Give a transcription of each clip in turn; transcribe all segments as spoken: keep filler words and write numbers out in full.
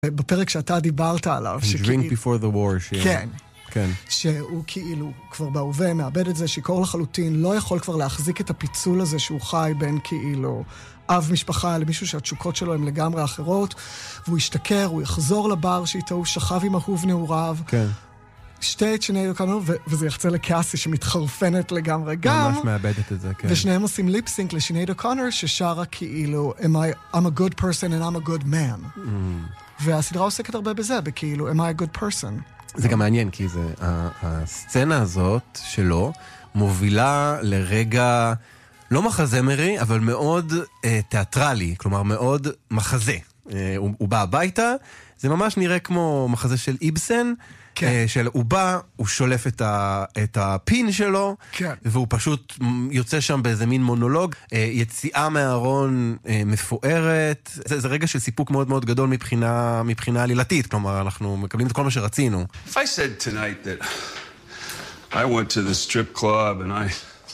בפרק שאתה דיברת עליו, Drink before the war. כן. כן. שהוא כאילו כבר בהווה מאבד את זה, שיקור לחלוטין, לא יכול כבר להחזיק את הפיצול הזה שהוא חי בין כאילו אב משפחה למישהו שהתשוקות שלו הן לגמרי אחרות, והוא ישתכר, הוא יחזור לבר שאיתו, הוא שכב עם אהוב נעוריו. כן. שתי את שני דוקנו, וזה יחצה לקאסי שמתחרפנת לגמרי גם. ממש מאבדת את זה, כן. ושניהם עושים ליפסינק לשיני דוקונר, ששרה כאילו, am I, I'm a good person and I'm a good man. Mm. והסדרה עוסקת הרבה בזה, בכאילו, am I a good person. זה גם מעניין, כי זה, הסצנה הזאת שלו מובילה לרגע, לא מחזמרי, אבל מאוד אה, תיאטרלי, כלומר מאוד מחזה. אה, הוא, הוא בא הביתה, זה ממש נראה כמו מחזה של איבסן, כן. אה, של הוא בא, הוא שולף את, ה, את הפין שלו, כן. והוא פשוט יוצא שם באיזה מין מונולוג, אה, יציאה מהארון אה, מפוארת, זה, זה רגע של סיפוק מאוד מאוד גדול מבחינה, מבחינה עלילתית, כלומר אנחנו מקבלים את כל מה שרצינו. If I said tonight that I went to the strip club and I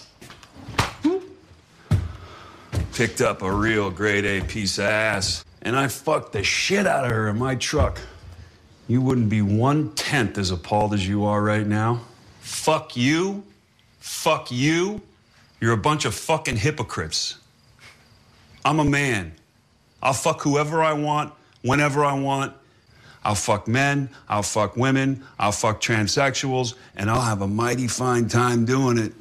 picked up a real grade A piece of ass and I fucked the shit out of her in my truck, you wouldn't be one-tenth as appalled as you are right now. Fuck you. Fuck you. You're a bunch of fucking hypocrites. I'm a man. I'll fuck whoever I want, whenever I want. I'll fuck men, I'll fuck women, I'll fuck transsexuals, and I'll have a mighty fine time doing it.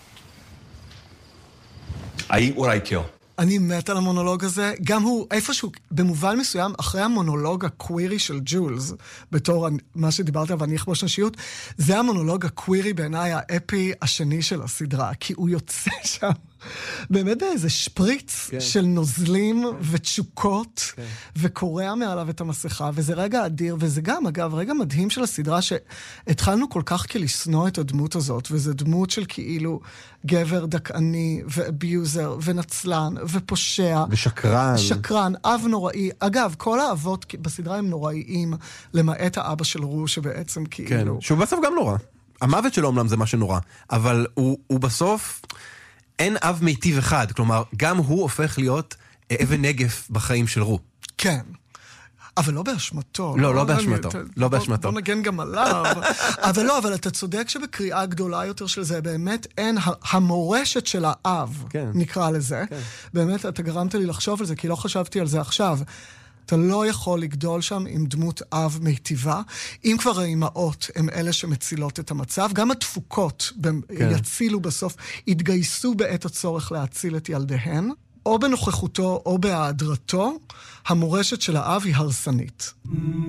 I eat what I kill. אני מת על המונולוג הזה, גם הוא איפשהו, במובן מסוים, אחרי המונולוג הקווירי של ג'ולס, בתור מה שדיברת על ואני אכבוש נשיות, זה המונולוג הקווירי בעיניי האפי השני של הסדרה, כי הוא יוצא שם באמת באיזה שפריץ כן. של נוזלים ותשוקות, כן. וקורע מעליו את המסכה, וזה רגע אדיר, וזה גם, אגב, רגע מדהים של הסדרה, שהתחלנו כל כך כלסנוע את הדמות הזאת, וזה דמות של כאילו גבר דקעני, ואביוזר, ונצלן, ופושע. ושקרן. שקרן, אב נוראי. אגב, כל האבות בסדרה הם נוראיים, למעט האבא של רו, שבעצם כאילו... כן, שהוא בסוף גם נורא. המוות שלו אומנם זה מה שנורא, אבל הוא, הוא בסוף... אין אב מיטיב אחד, כלומר, גם הוא הופך להיות אבן נגף בחיים של רו. כן. אבל לא באשמתו. לא, לא באשמתו. לא באשמתו. בוא נגן גם עליו. אבל לא, אבל אתה צודק שבקריאה גדולה יותר של זה, באמת אין, המורשת של האב, נקרא לזה. באמת, אתה גרמת לי לחשוב על זה, כי לא חשבתי על זה עכשיו. אתה לא יכול לגדול שם עם דמות אב מיטיבה. אם כבר האימהות הם אלה שמצילות את המצב, גם התפוקות כן. יצילו בסוף, יתגייסו בעת הצורך להציל את ילדיהן, או בנוכחותו או בהיעדרתו, המורשת של האב היא הרסנית.